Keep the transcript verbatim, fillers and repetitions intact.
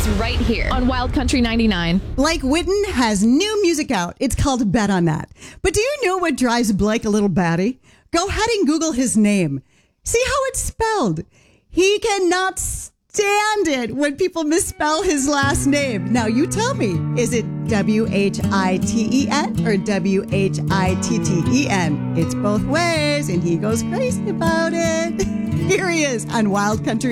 is right here on Wild Country ninety-nine. Blake Whitten has new music out. It's called Bet on That. But do you know what drives Blake a little batty? Go ahead and Google his name. See how it's spelled. He cannot stand it when people misspell his last name. Now, you tell me, is it W H I T E N or W H I T T E N? It's both ways, and he goes crazy about it. Here he is on Wild Country